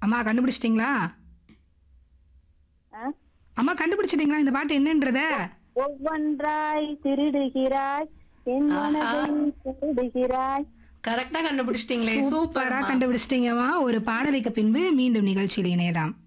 அம்மா கண்டுபிடிச்சிட்டீங்களா? ஆ? அம்மா கண்டுபிடிச்சிட்டீங்களா இந்த பாட்டு என்னன்றத? ஒவ்வொன்றாய் திருடுகிறாய் என் மனதை திருடுகிறாய். கரெக்டா கண்டுபிடிச்சிட்டீங்களே, சூப்பரா சூப்பரா. கண்டுபிடிச்சிட்டீங்கம்மா. ஒரு பாடலுக்கு பின்பு மீண்டும் நிகழ்ச்சியில் இணையலாம்.